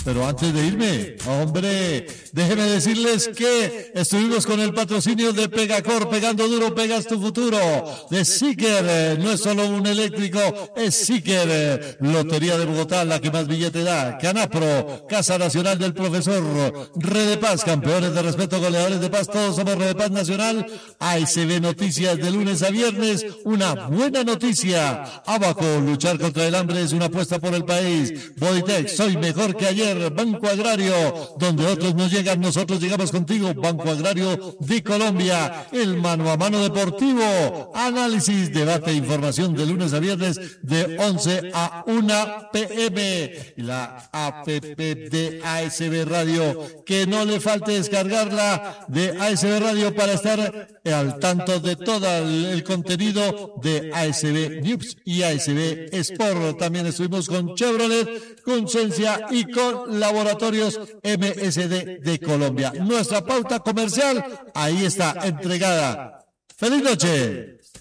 Pero antes de irme, hombre, déjenme decirles que estuvimos con el patrocinio de Pegacor, pegando duro, pegas tu futuro, de Siker, no es solo un eléctrico, es Siker, Lotería de Bogotá, la que más billete da, Canapro, Casa Nacional del Profesor, Red de Paz, campeones de respeto, goleadores de paz, todos somos Red de Paz Nacional, ASB Noticias de lunes a viernes, una buena noticia, Abaco, luchar contra el hambre es una apuesta por el país, Bodytech, soy mejor que ayer, Banco Agrario, donde otros no llegan, nosotros llegamos contigo, Banco Agrario de Colombia, el mano a mano deportivo, análisis, debate e información de lunes a viernes de 11 a 1 p.m. La app de ASB Radio, que no le falte descargarla de ASB Radio para estar al tanto de todo el contenido de ASB News y ASB Sport. También estuvimos con Chevrolet, con Cencia y con Laboratorios MSD de Colombia. Nuestra pauta comercial ahí está entregada. ¡Feliz noche!